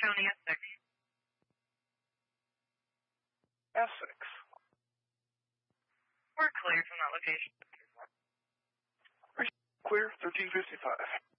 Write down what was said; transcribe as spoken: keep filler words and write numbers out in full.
County, Essex. Essex. We're clear from that location. Clear, thirteen fifty-five.